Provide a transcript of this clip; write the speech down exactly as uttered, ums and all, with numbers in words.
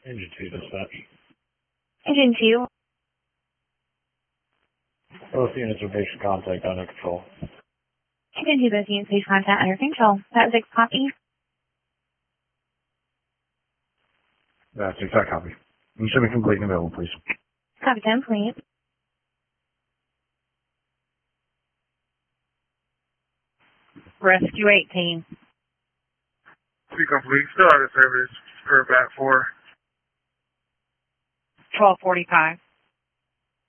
Engine two dispatch. Engine two. Both units are basic contact under control. Engine two, both units, base contact under control. That was a copy. That's exact copy. You should be complete and available, please. Copy ten, please. Rescue eighteen. Be complete. Still out of service for bat four. twelve forty-five.